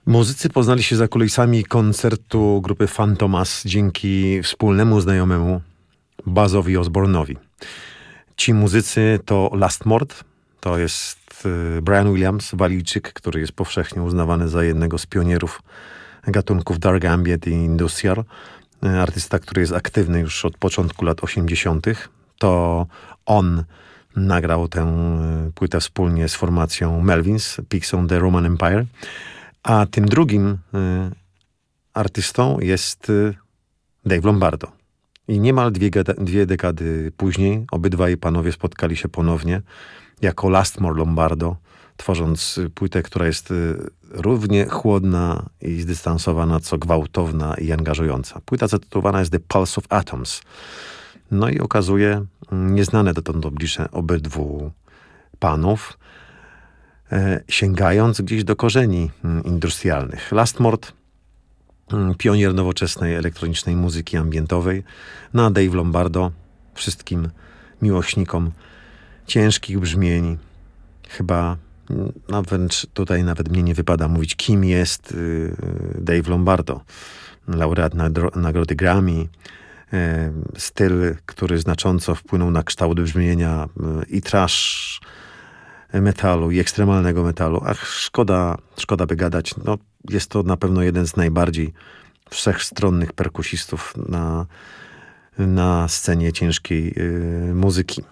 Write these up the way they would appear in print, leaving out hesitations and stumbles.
Muzycy poznali się za kulisami koncertu grupy Fantomas dzięki wspólnemu znajomemu Buzzowi Osborne'owi. Ci muzycy to Lastmord, to jest Brian Williams, Walijczyk, który jest powszechnie uznawany za jednego z pionierów gatunków dark ambient i industrial. Artysta, który jest aktywny już od początku lat 80. To on nagrał tę płytę wspólnie z formacją Melvins, Pigs on the Roman Empire. A tym drugim artystą jest Dave Lombardo. I niemal dwie dekady później obydwaj panowie spotkali się ponownie jako Lastmore Lombardo, tworząc płytę, która jest równie chłodna i zdystansowana, co gwałtowna i angażująca. Płyta zatytułowana jest The Pulse of Atoms. No i okazuje nieznane dotąd oblicze obydwu panów, sięgając gdzieś do korzeni industrialnych. Lastmord, pionier nowoczesnej elektronicznej muzyki ambientowej, a Dave Lombardo, wszystkim miłośnikom ciężkich brzmień, chyba nawet mnie nie wypada mówić, kim jest Dave Lombardo. Laureat nagrody Grammy, styl, który znacząco wpłynął na kształt brzmienia i thrash metalu, i ekstremalnego metalu. Ach, szkoda by gadać. No, jest to na pewno jeden z najbardziej wszechstronnych perkusistów na scenie ciężkiej muzyki.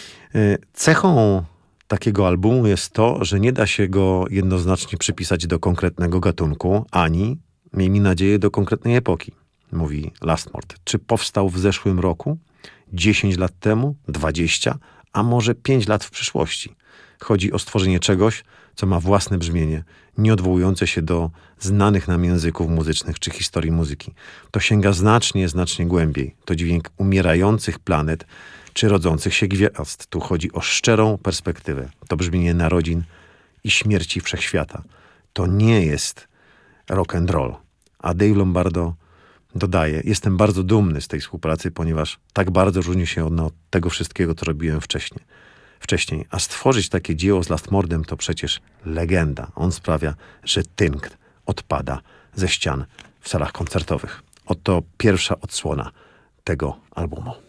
Cechą takiego albumu jest to, że nie da się go jednoznacznie przypisać do konkretnego gatunku, ani, miejmy nadzieję, do konkretnej epoki, mówi Lastmord. Czy powstał w zeszłym roku, 10 lat temu, 20, a może 5 lat w przyszłości? Chodzi o stworzenie czegoś, co ma własne brzmienie, nie odwołujące się do znanych nam języków muzycznych czy historii muzyki. To sięga znacznie głębiej. To dźwięk umierających planet czy rodzących się gwiazd. Tu chodzi o szczerą perspektywę. To brzmienie narodzin i śmierci wszechświata. To nie jest rock and roll. A Dave Lombardo dodaje: jestem bardzo dumny z tej współpracy, ponieważ tak bardzo różni się ona od tego wszystkiego, co robiłem wcześniej. A stworzyć takie dzieło z Lastmordem to przecież legenda. On sprawia, że tynk odpada ze ścian w salach koncertowych. Oto pierwsza odsłona tego albumu.